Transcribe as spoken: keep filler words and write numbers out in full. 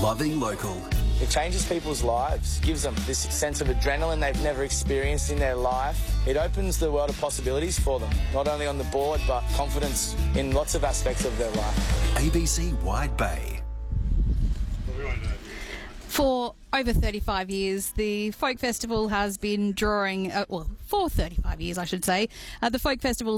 loving local. It changes people's lives, gives them this sense of adrenaline they've never experienced in their life. It opens the world of possibilities for them, not only on the board, but confidence in lots of aspects of their life. A B C Wide Bay. For over thirty-five years, the Folk Festival has been drawing, uh, well, for thirty-five years, I should say, uh, the Folk Festival